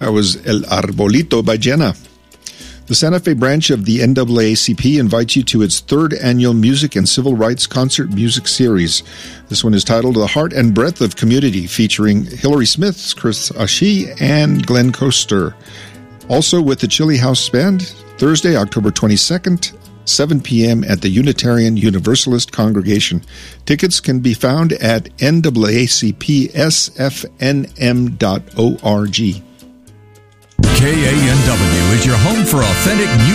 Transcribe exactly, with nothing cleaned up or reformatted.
That was El Arbolito by Jenna. The Santa Fe branch of the N double A C P invites you to its third annual Music and Civil Rights Concert Music Series. This one is titled The Heart and Breath of Community, featuring Hillary Smith, Chris Ashee, and Glenn Coaster. Also with the Chili House Band, Thursday, October twenty-second, seven p.m. at the Unitarian Universalist Congregation. Tickets can be found at N double A C P S F N M dot org. K A N W is your home for authentic music.